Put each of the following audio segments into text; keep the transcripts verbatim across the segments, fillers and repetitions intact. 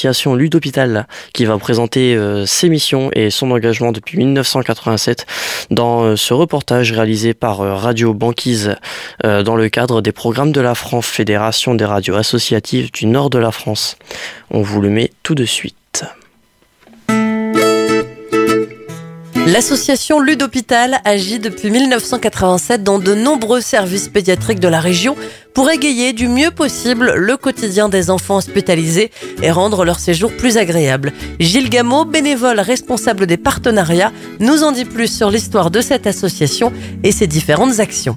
l'association Ludhôpital qui va présenter euh, ses missions et son engagement depuis mille neuf cent quatre-vingt-sept dans euh, ce reportage réalisé par euh, Radio Banquise euh, dans le cadre des programmes de la France, Fédération des radios associatives du nord de la France. On vous le met tout de suite. L'association Ludhôpital agit depuis mille neuf cent quatre-vingt-sept dans de nombreux services pédiatriques de la région pour égayer du mieux possible le quotidien des enfants hospitalisés et rendre leur séjour plus agréable. Gilles Gameau, bénévole responsable des partenariats, nous en dit plus sur l'histoire de cette association et ses différentes actions.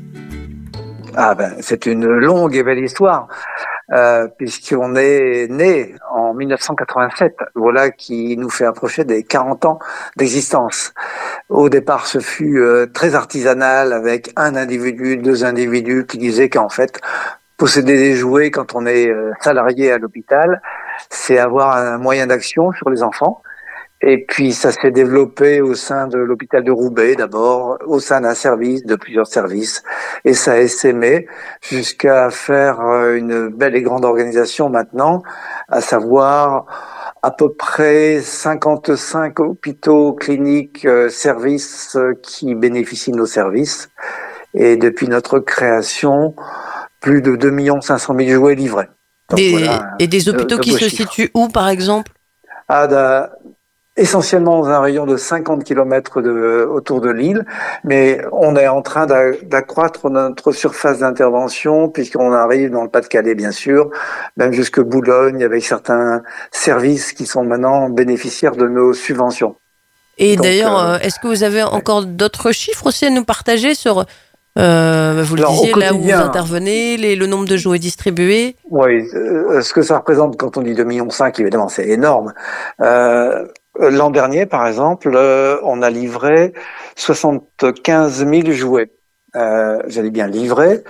Ah ben, c'est une longue et belle histoire, euh, puisqu'on est né en mille neuf cent quatre-vingt-sept, voilà qui nous fait approcher des quarante ans d'existence. Au départ, ce fut euh, très artisanal, avec un individu, deux individus qui disaient qu'en fait, posséder des jouets quand on est euh, salarié à l'hôpital, c'est avoir un moyen d'action sur les enfants. Et puis ça s'est développé au sein de l'hôpital de Roubaix d'abord, au sein d'un service, de plusieurs services, et ça a essaimé jusqu'à faire une belle et grande organisation maintenant, à savoir à peu près cinquante-cinq hôpitaux, cliniques, euh, services euh, qui bénéficient de nos services. Et depuis notre création, plus de deux millions cinq cent mille jouets livrés. Donc, des, voilà, et des hôpitaux de, de qui se chiffres. situent où, par exemple ? Ah, da, essentiellement dans un rayon de cinquante kilomètres de, autour de Lille, mais on est en train d'accroître notre surface d'intervention puisqu'on arrive dans le Pas-de-Calais, bien sûr, même jusque Boulogne, avec certains services qui sont maintenant bénéficiaires de nos subventions. Et Donc, d'ailleurs, euh, est-ce que vous avez encore ouais. d'autres chiffres aussi à nous partager sur, euh, vous le Alors, disiez, là où vous intervenez, les, le nombre de jouets distribués ? Oui, euh, ce que ça représente quand on dit deux virgule cinq millions, évidemment, c'est énorme. Euh, L'an dernier, par exemple, euh, on a livré soixante-quinze mille jouets. Euh, J'allais bien livrer,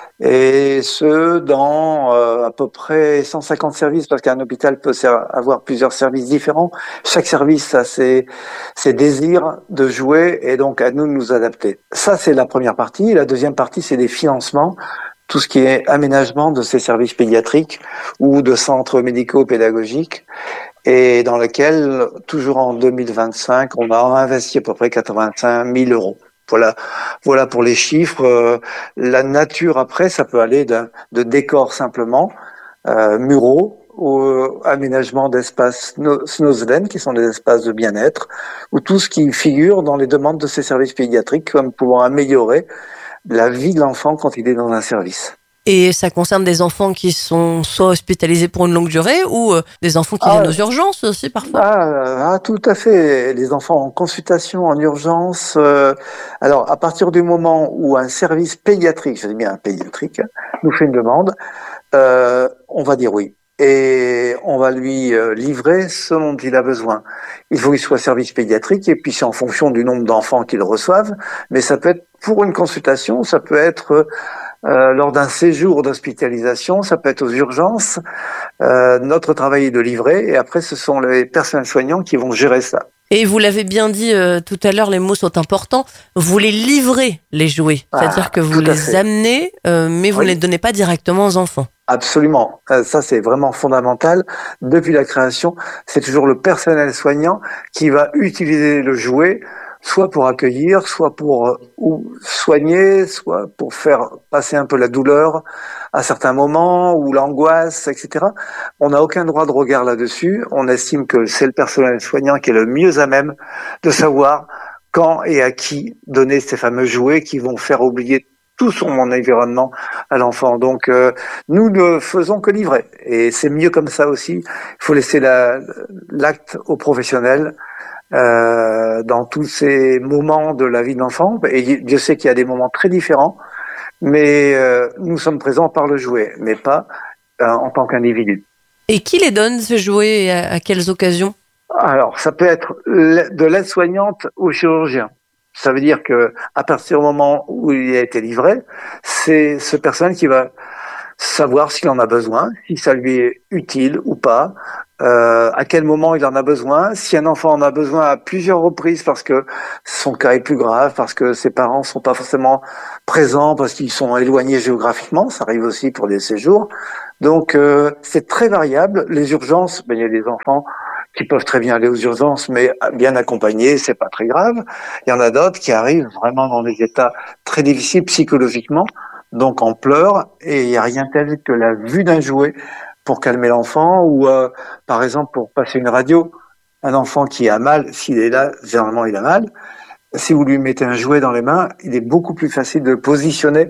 et ce dans euh, à peu près cent cinquante services, parce qu'un hôpital peut avoir plusieurs services différents. Chaque service a ses, ses désirs de jouer, et donc à nous de nous adapter. Ça, c'est la première partie. La deuxième partie, c'est des financements. Tout ce qui est aménagement de ces services pédiatriques ou de centres médico-pédagogiques, et dans lequel, toujours en deux mille vingt-cinq, on a investi à peu près quatre-vingt-cinq mille euros. Voilà, voilà pour les chiffres. Euh, la nature, après, ça peut aller de, de décors simplement, euh, muraux, au aménagement d'espaces Snowsland, qui sont des espaces de bien-être, ou tout ce qui figure dans les demandes de ces services pédiatriques, comme pouvant améliorer la vie de l'enfant quand il est dans un service. Et ça concerne des enfants qui sont soit hospitalisés pour une longue durée ou euh, des enfants qui ah, viennent aux urgences aussi parfois. Ah, ah, tout à fait. Les enfants en consultation, en urgence. Euh, alors, à partir du moment où un service pédiatrique, je dis bien un pédiatrique, nous fait une demande, euh, on va dire oui. Et on va lui euh, livrer ce dont il a besoin. Il faut qu'il soit service pédiatrique, et puis c'est en fonction du nombre d'enfants qu'ils reçoivent, mais ça peut être pour une consultation, ça peut être euh, lors d'un séjour d'hospitalisation, ça peut être aux urgences. Euh, notre travail est de livrer, et après ce sont les personnels soignants qui vont gérer ça. Et vous l'avez bien dit euh, tout à l'heure, les mots sont importants. Vous les livrez, les jouets. C'est-à-dire ah, que vous les fait. amenez, euh, mais vous oui. ne les donnez pas directement aux enfants. Absolument. Euh, ça, c'est vraiment fondamental. Depuis la création, c'est toujours le personnel soignant qui va utiliser le jouet, soit pour accueillir, soit pour euh, ou soigner, soit pour faire passer un peu la douleur à certains moments, ou l'angoisse, et cetera. On n'a aucun droit de regard là-dessus. On estime que c'est le personnel soignant qui est le mieux à même de savoir quand et à qui donner ces fameux jouets qui vont faire oublier tout son environnement à l'enfant. Donc, euh, nous ne faisons que livrer. Et c'est mieux comme ça aussi. Il faut laisser la, l'acte aux professionnels euh, dans tous ces moments de la vie de l'enfant. Et Dieu sait qu'il y a des moments très différents, mais euh, nous sommes présents par le jouet, mais pas euh, en tant qu'individu. Et qui les donne, ce jouet, et à, à quelles occasions ? Alors, ça peut être de l'aide-soignante au chirurgien. Ça veut dire que à partir du moment où il a été livré, c'est ce personnel qui va savoir s'il en a besoin, si ça lui est utile ou pas, euh, à quel moment il en a besoin, si un enfant en a besoin à plusieurs reprises parce que son cas est plus grave, parce que ses parents sont pas forcément présents, parce qu'ils sont éloignés géographiquement, ça arrive aussi pour des séjours. Donc euh, c'est très variable. Les urgences, ben, il y a des enfants qui peuvent très bien aller aux urgences, mais bien accompagnés, c'est pas très grave. Il y en a d'autres qui arrivent vraiment dans des états très difficiles psychologiquement, donc en pleurs, et il n'y a rien tel que la vue d'un jouet pour calmer l'enfant, ou euh, par exemple pour passer une radio. Un enfant qui a mal, s'il est là, généralement il a mal. Si vous lui mettez un jouet dans les mains, il est beaucoup plus facile de le positionner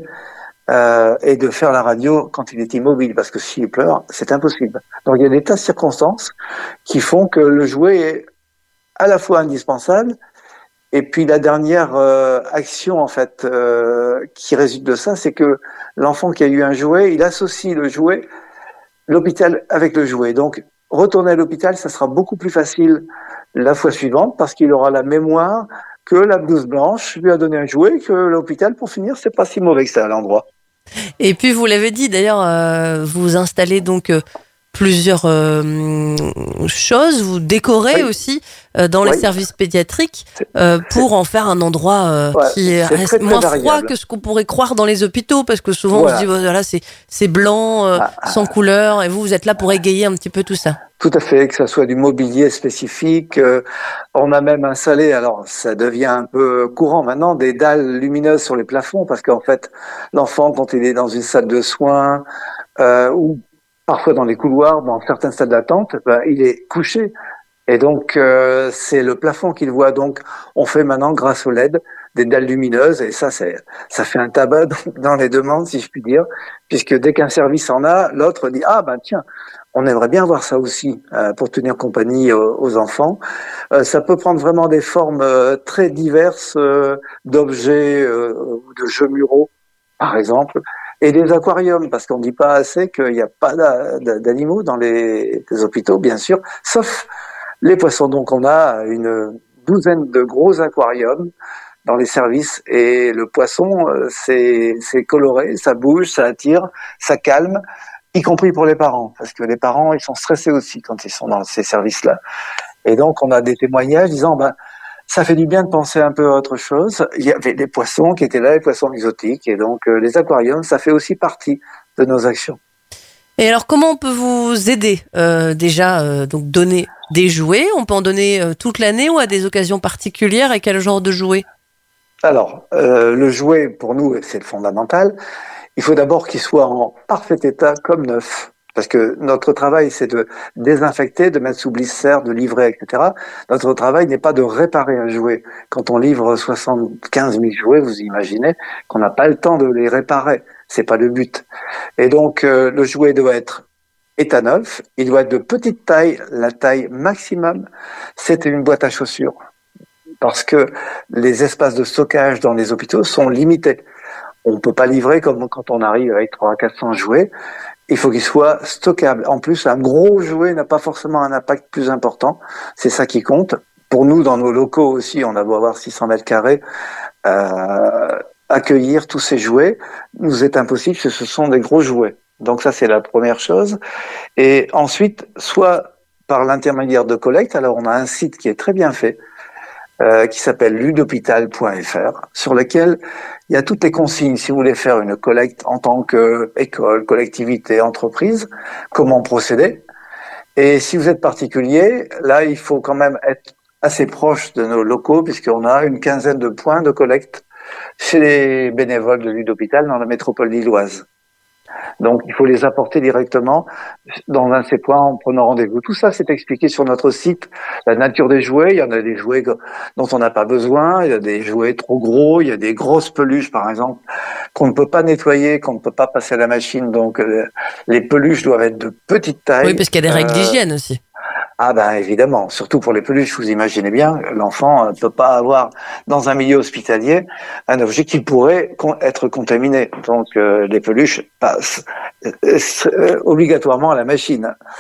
euh, et de faire la radio quand il est immobile, parce que s'il pleure, c'est impossible. Donc il y a des tas de circonstances qui font que le jouet est à la fois indispensable, et puis la dernière euh, action en fait euh, qui résulte de ça, c'est que l'enfant qui a eu un jouet, il associe le jouet, l'hôpital avec le jouet. Donc retourner à l'hôpital, ça sera beaucoup plus facile la fois suivante, parce qu'il aura la mémoire que la blouse blanche lui a donné un jouet, que l'hôpital, pour finir, c'est pas si mauvais que ça à l'endroit. Et puis vous l'avez dit d'ailleurs, euh, vous installez donc euh, plusieurs euh, choses, vous décorez oui. aussi euh, dans oui. les services pédiatriques euh, pour en faire un endroit euh, ouais, qui reste très, très moins variable. Froid que ce qu'on pourrait croire dans les hôpitaux, parce que souvent voilà. on se dit voilà, c'est, c'est blanc, euh, ah, sans couleur, et vous, vous êtes là pour égayer un petit peu tout ça. Tout à fait, que ça soit du mobilier spécifique. Euh, on a même installé, alors ça devient un peu courant maintenant, des dalles lumineuses sur les plafonds, parce qu'en fait, l'enfant, quand il est dans une salle de soins, euh, ou parfois dans les couloirs, dans certaines salles d'attente, ben, il est couché. Et donc, euh, c'est le plafond qu'il voit. Donc, on fait maintenant, grâce au L E D, des dalles lumineuses. Et ça, c'est, ça fait un tabac dans les demandes, si je puis dire. Puisque dès qu'un service en a, l'autre dit « Ah, ben tiens, on aimerait bien voir ça aussi euh, pour tenir compagnie aux, aux enfants. Euh, » Ça peut prendre vraiment des formes euh, très diverses euh, d'objets euh, ou de jeux muraux, par exemple. Et des aquariums, parce qu'on ne dit pas assez qu'il n'y a pas d'animaux dans les, les hôpitaux, bien sûr, sauf les poissons. Donc on a une douzaine de gros aquariums dans les services, et le poisson, c'est, c'est coloré, ça bouge, ça attire, ça calme, y compris pour les parents, parce que les parents, ils sont stressés aussi quand ils sont dans ces services-là. Et donc on a des témoignages disant, ben, ça fait du bien de penser un peu à autre chose. Il y avait des poissons qui étaient là, les poissons exotiques, et donc euh, les aquariums, ça fait aussi partie de nos actions. Et alors, comment on peut vous aider euh, déjà, euh, donc donner des jouets, on peut en donner euh, toute l'année ou à des occasions particulières, et quel genre de jouets? Alors, euh, le jouet, pour nous, c'est le fondamental. Il faut d'abord qu'il soit en parfait état, comme neuf. Parce que notre travail, c'est de désinfecter, de mettre sous blister, de livrer, et cetera. Notre travail n'est pas de réparer un jouet. Quand on livre soixante-quinze mille jouets, vous imaginez qu'on n'a pas le temps de les réparer. C'est pas le but. Et donc, euh, le jouet doit être état neuf. Il doit être de petite taille. La taille maximum, c'est une boîte à chaussures. Parce que les espaces de stockage dans les hôpitaux sont limités. On ne peut pas livrer comme quand on arrive avec trois cents à quatre cents jouets. Il faut qu'il soit stockable. En plus, un gros jouet n'a pas forcément un impact plus important. C'est ça qui compte. Pour nous, dans nos locaux aussi, on a beau avoir six cents mètres carrés, euh, accueillir tous ces jouets nous est impossible, parce que ce sont des gros jouets. Donc ça, c'est la première chose. Et ensuite, soit par l'intermédiaire de collecte, alors on a un site qui est très bien fait, Euh, qui s'appelle ludhopital point f r, sur lequel il y a toutes les consignes. Si vous voulez faire une collecte en tant qu'école, collectivité, entreprise, comment procéder. Et si vous êtes particulier, là, il faut quand même être assez proche de nos locaux, puisqu'on a une quinzaine de points de collecte chez les bénévoles de Ludhopital dans la métropole lilloise. Donc, il faut les apporter directement dans un de ces points en prenant rendez-vous. Tout ça, c'est expliqué sur notre site. La nature des jouets, il y en a des jouets dont on n'a pas besoin, il y a des jouets trop gros, il y a des grosses peluches, par exemple, qu'on ne peut pas nettoyer, qu'on ne peut pas passer à la machine. Donc, les peluches doivent être de petite taille. Oui, parce qu'il y a des règles euh, d'hygiène aussi. Ah ben évidemment, surtout pour les peluches, vous imaginez bien, l'enfant ne peut pas avoir dans un milieu hospitalier un objet qui pourrait être contaminé. Donc euh, les peluches passent euh, obligatoirement à la machine.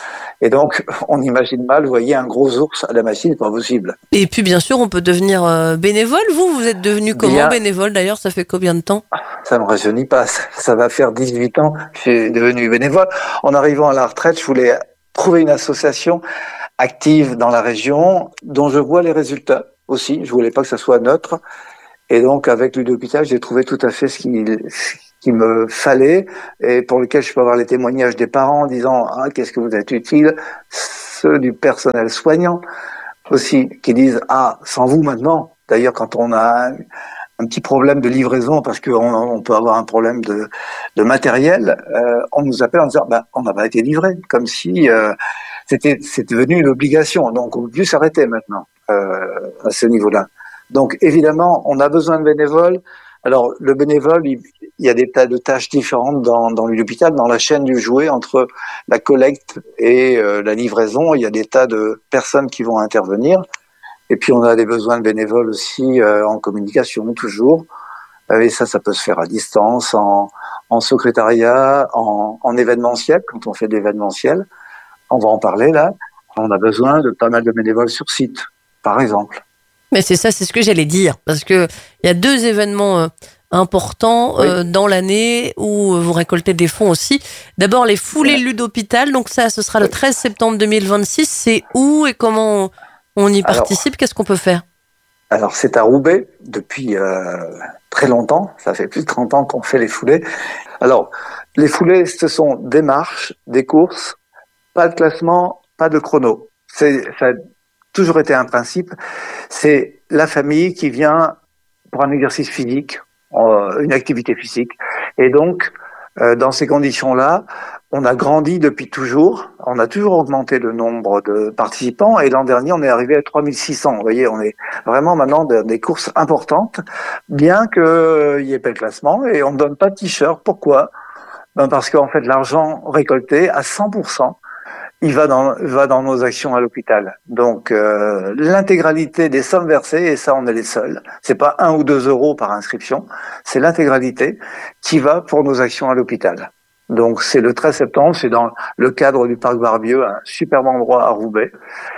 Et donc, on imagine mal, vous voyez, un gros ours à la machine, pas possible. Et puis, bien sûr, on peut devenir euh, bénévole. Vous, vous êtes devenu comment Bien, bénévole d'ailleurs? Ça fait combien de temps? Ça me rajeunit pas. Ça va faire dix-huit ans que je suis devenu bénévole. En arrivant à la retraite, je voulais trouver une association active dans la région dont je vois les résultats aussi. Je voulais pas que ça soit neutre. Et donc, avec Ludopitale, j'ai trouvé tout à fait ce qu'il qu'il me fallait et pour lequel je peux avoir les témoignages des parents en disant ah qu'est-ce que vous êtes utile, ceux du personnel soignant aussi qui disent ah sans vous maintenant. D'ailleurs quand on a un, un petit problème de livraison parce qu'on on peut avoir un problème de, de matériel, euh, on nous appelle en disant bah on n'a pas été livré comme si euh, c'était c'était devenu une obligation donc on peut plus s'arrêter maintenant euh, à ce niveau-là. Donc évidemment on a besoin de bénévoles. Alors, le bénévole, il, il y a des tas de tâches différentes dans, dans l'hôpital, dans la chaîne du jouet, entre la collecte et euh, la livraison. Il y a des tas de personnes qui vont intervenir. Et puis, on a des besoins de bénévoles aussi euh, en communication, toujours. Et ça, ça peut se faire à distance, en, en secrétariat, en, en événementiel, quand on fait de l'événementiel. On va en parler, là. On a besoin de pas mal de bénévoles sur site, par exemple. Mais c'est ça, c'est ce que j'allais dire, parce que il y a deux événements euh, importants oui. euh, dans l'année où vous récoltez des fonds aussi. D'abord les foulées Ludopitale, donc ça, ce sera le treize septembre deux mille vingt-six. C'est où et comment on y participe? Alors, qu'est-ce qu'on peut faire? Alors c'est à Roubaix depuis euh, très longtemps. Ça fait plus de trente ans qu'on fait les foulées. Alors les foulées, ce sont des marches, des courses, pas de classement, pas de chrono. C'est ça. Toujours été un principe, c'est la famille qui vient pour un exercice physique, une activité physique. Et donc, euh, dans ces conditions-là, on a grandi depuis toujours, on a toujours augmenté le nombre de participants, et l'an dernier, on est arrivé à trois mille six cents. Vous voyez, on est vraiment maintenant dans des courses importantes, bien qu'il n'y ait pas de classement, et on ne donne pas de t-shirt. Pourquoi? Ben parce qu'en fait, l'argent récolté, à cent pour cent, il va dans, va dans nos actions à l'hôpital. Donc, euh, l'intégralité des sommes versées, et ça, on est les seuls. C'est pas un ou deux euros par inscription. C'est l'intégralité qui va pour nos actions à l'hôpital. Donc, c'est le treize septembre. C'est dans le cadre du Parc Barbieux, un superbe endroit à Roubaix.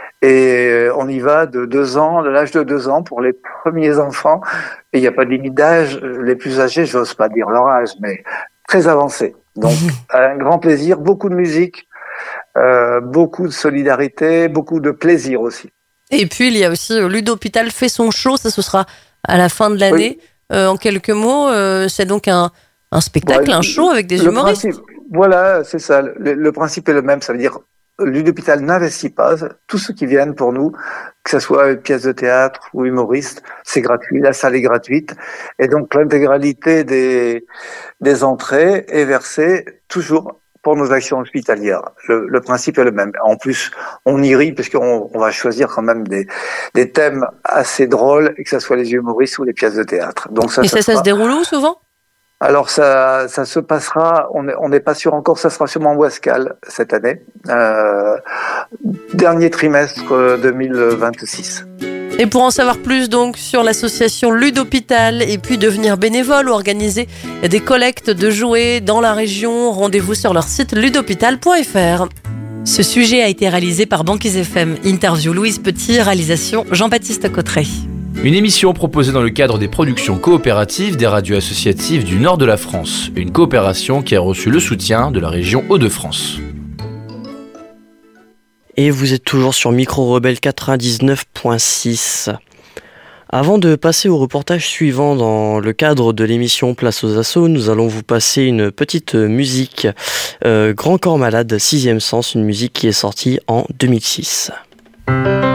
Et on y va de deux ans, de l'âge de deux ans pour les premiers enfants. Et il n'y a pas de limite d'âge. Les plus âgés, j'ose pas dire leur âge, mais très avancés. Donc, un grand plaisir, beaucoup de musique. Euh, beaucoup de solidarité, beaucoup de plaisir aussi. Et puis il y a aussi euh, Ludopitale fait son show, ça ce sera à la fin de l'année. Oui. Euh, en quelques mots, euh, c'est donc un, un spectacle, ouais, un show avec des humoristes. Principe, voilà, c'est ça. Le, le principe est le même, ça veut dire Ludopitale n'investit pas. Tous ceux qui viennent pour nous, que ce soit une pièce de théâtre ou humoriste, c'est gratuit. La salle est gratuite. Et donc l'intégralité des, des entrées est versée toujours pour nos actions hospitalières. Le, le principe est le même. En plus, on y rit parce qu'on on va choisir quand même des, des thèmes assez drôles, et que ce soit les humoristes ou les pièces de théâtre. Donc ça, et ça, ça, ça se déroule où souvent? Alors ça, ça se passera, on n'est on n'est pas sûr encore, ça sera sûrement en Ouascal cette année, euh, dernier trimestre deux mille vingt-six. Et pour en savoir plus donc sur l'association Ludopitale et puis devenir bénévole ou organiser des collectes de jouets dans la région, rendez-vous sur leur site ludopitale point f r. Ce sujet a été réalisé par Banquise F M. Interview Louise Petit, réalisation Jean-Baptiste Cotteret. Une émission proposée dans le cadre des productions coopératives des radios associatives du nord de la France. Une coopération qui a reçu le soutien de la région Hauts-de-France. Et vous êtes toujours sur Micro Rebelle quatre-vingt-dix-neuf point six. Avant de passer au reportage suivant dans le cadre de l'émission Place aux Assauts, nous allons vous passer une petite musique euh, Grand Corps Malade, sixième sens, une musique qui est sortie en deux mille six.